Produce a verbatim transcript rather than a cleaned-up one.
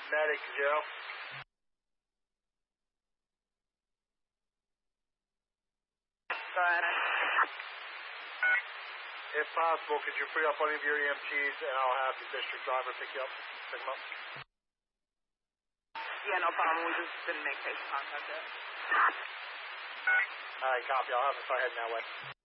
Medic zero. Go ahead. If possible, could you free up one of your E M Ts and I'll have the district driver pick you up, pick him up? Yeah, no problem. We just didn't make face contact yet. Alright, copy. I'll have him start heading that way.